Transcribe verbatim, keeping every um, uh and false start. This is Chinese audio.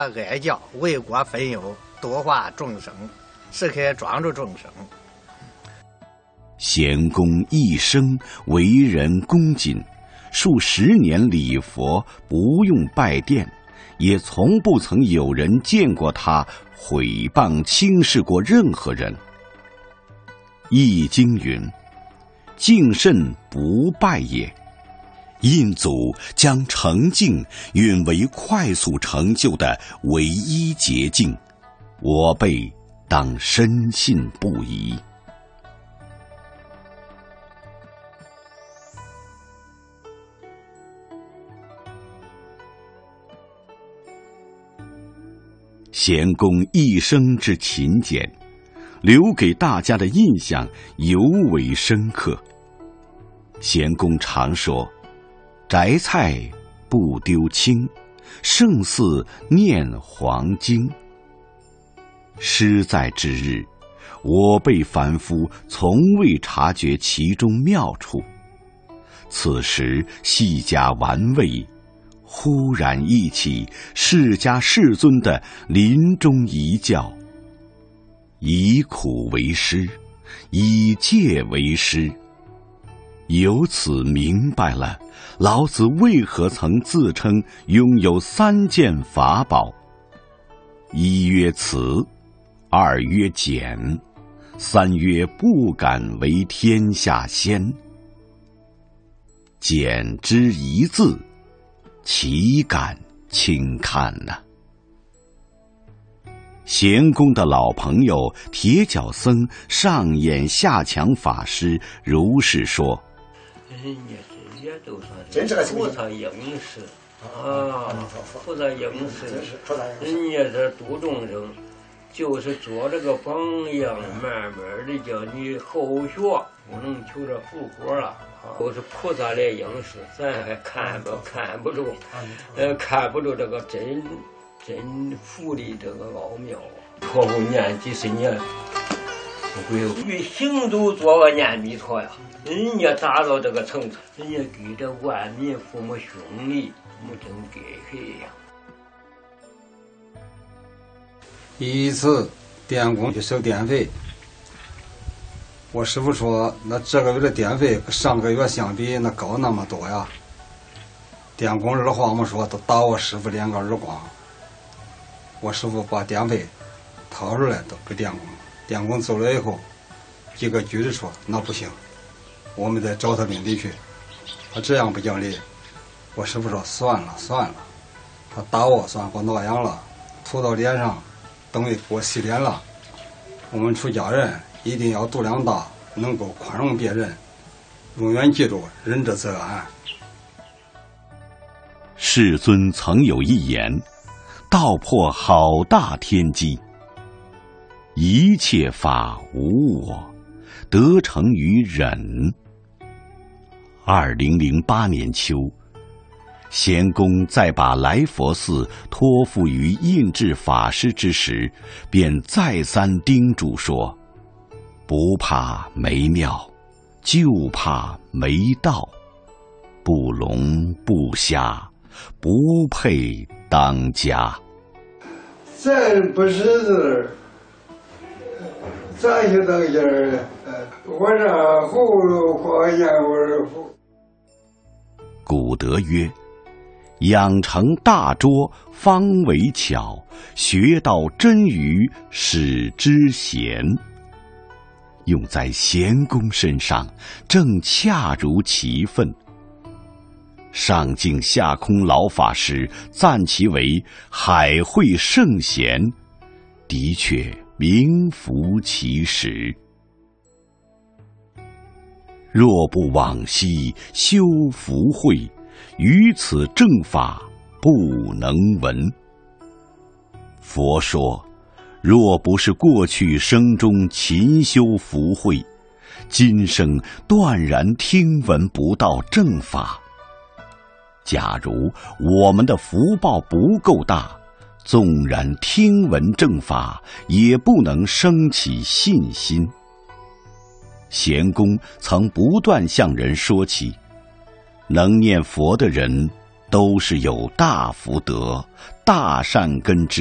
哀教，为国分忧，度化众生，时刻庄助众生。 贤公一生为人恭谨，数十年礼佛，不用拜殿，也从不曾有人见过他毁谤轻视过任何人。易经云：敬慎不败也。印祖将成敬允为快速成就的唯一捷径，我辈当深信不疑。贤公一生之勤俭，留给大家的印象尤为深刻。贤公常说：摘菜不丢青，胜似念黄经。诗在之日，我辈凡夫从未察觉其中妙处，此时细加玩味，忽然忆起释迦世尊的临终遗教：以苦为师，以戒为师。由此明白了老子为何曾自称拥有三件法宝：一曰慈，二曰俭，三曰不敢为天下先。俭之一字，岂敢轻看呢？贤公的老朋友铁脚僧上演下强法师如是说： 人家这些都算是菩萨应时啊，菩萨应时，人家这度众生，就是做这个榜样，慢慢的叫你后学，不能求着复活了。都是菩萨来应时，咱还看不看不住，呃，看不住这个真真福的这个奥妙。托付念几十年，不会与行走做个念弥陀呀。人家达到这个层次，人家给这万民父母兄弟，没真给谁呀？ 一次电工去收电费，我师傅说，那这个月的电费跟上个月相比，那高那么多呀。电工二话没说，都打我师傅两个耳光。我师傅把电费掏出来都给电工，电工走了以后，几个局的说那不行，我们得找他领地去，他这样不讲理。我师傅说算了算了，他打我算给我挠痒了，涂到脸上，等于给我洗脸了。我们出家人一定要度量大，能够宽容别人，永远记住仁者则安。 世尊曾有一言，道破好大天机：一切法无我，得成于忍。二零零八年秋，贤公在把来佛寺托付于印智法师之时，便再三叮嘱说：不怕没庙，就怕没道，不聋不瞎，不配当家。 咱不识字，咋去当家呢？我这葫芦花燕窝福。 古德曰：养成大拙，方为巧；学到真愚，使之贤。用在贤公身上，正恰如其分。上敬下空老法师赞其为海会圣贤，的确名副其实。若不往昔修福慧，于此正法不能闻。佛说，若不是过去生中勤修福慧，今生断然听闻不到正法。假如我们的福报不够大，纵然听闻正法，也不能生起信心。贤公曾不断向人说起，能念佛的人都是有大福德、大善根之